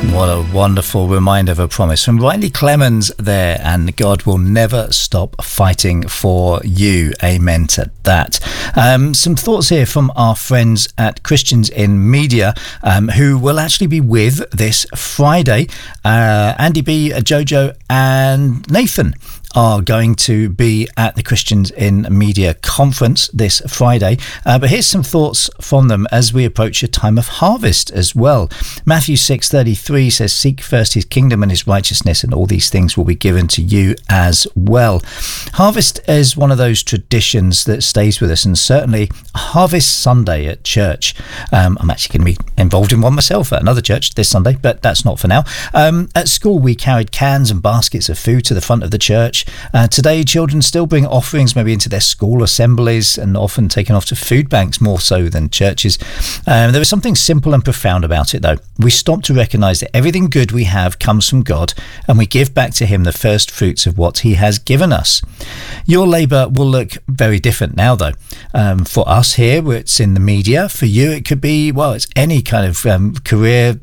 What a wonderful reminder of a promise from Riley Clemens there, and God will never stop fighting for you. Amen to that. Some thoughts here from our friends at Christians in Media, who will actually be with this Friday. Andy B, Jojo and Nathan are going to be at the Christians in Media conference this Friday. But here's some thoughts from them as we approach a time of harvest as well. Matthew 6:33 says, "Seek first his kingdom and his righteousness, and all these things will be given to you as well." Harvest is one of those traditions that stays with us, and certainly Harvest Sunday at church. I'm actually going to be involved in one myself at another church this Sunday, but that's not for now. At school, we carried cans and baskets of food to the front of the church. Today, children still bring offerings maybe into their school assemblies and often taken off to food banks more so than churches. There is something simple and profound about it, though. We stop to recognise that everything good we have comes from God, and we give back to him the first fruits of what he has given us. Your labour will look very different now, though. For us here, it's in the media. For you, it could be, well, it's any kind of career,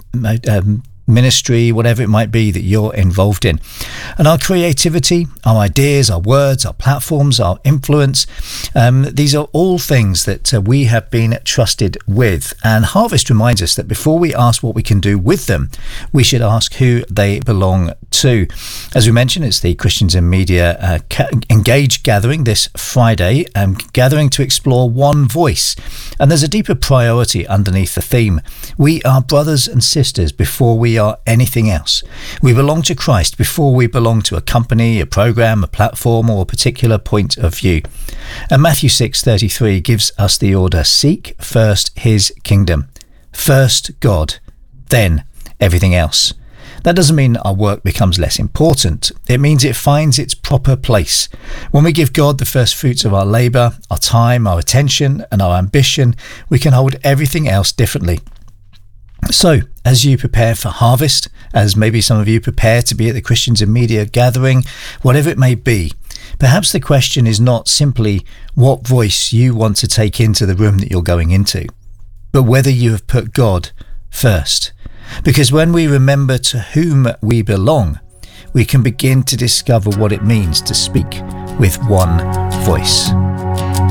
ministry, whatever it might be that you're involved in. And our creativity, our ideas, our words, our platforms, our influence, these are all things that we have been trusted with. And Harvest reminds us that before we ask what we can do with them, we should ask who they belong to. As we mentioned, it's the Christians in Media Engage gathering this Friday, gathering to explore one voice. And there's a deeper priority underneath the theme. We are brothers and sisters before we are anything else. We belong to Christ before we belong to a company, a program, a platform, or a particular point of view. And Matthew 6:33 gives us the order: seek first his kingdom. First God, then everything else. That doesn't mean our work becomes less important. It means it finds its proper place. When we give God the first fruits of our labour, our time, our attention, and our ambition, we can hold everything else differently. So, as you prepare for harvest, as maybe some of you prepare to be at the Christians in Media gathering, whatever it may be, perhaps the question is not simply what voice you want to take into the room that you're going into, but whether you have put God first. Because when we remember to whom we belong, we can begin to discover what it means to speak with one voice.